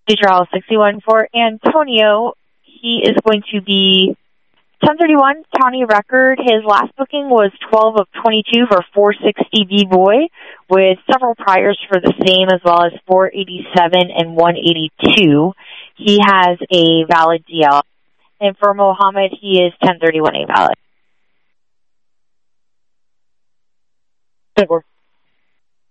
Trial 61 for Antonio. He is going to be 1031 county record. His last booking was 12 of 22 for 460 B-Boy with several priors for the same as well as 487 and 182. He has a valid DL. And for Mohammed, he is 1031A valid.